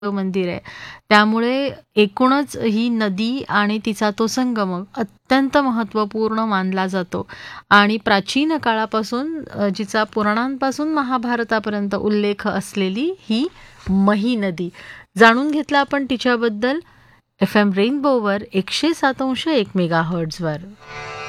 मंदिर आहे. त्यामुळे एकूणच ही नदी आणि तिचा तो संगम अत्यंत महत्त्वपूर्ण मानला जातो आणि प्राचीन काळापासून जिचा पुराणांपासून महाभारतापर्यंत उल्लेख असलेली ही मही नदी. जाणून घेतलं आपण तिच्याबद्दल FM रेनबोवर 107.1 मेगाहर्ट्झवर.